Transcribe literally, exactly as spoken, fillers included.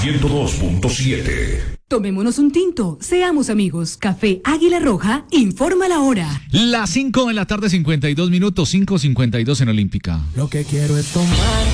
ciento dos punto siete. Tomémonos un tinto, seamos amigos. Café Águila Roja, informa la hora. Las cinco de la tarde, cincuenta y dos minutos, cinco cincuenta y dos en Olímpica. Lo que quiero es tomar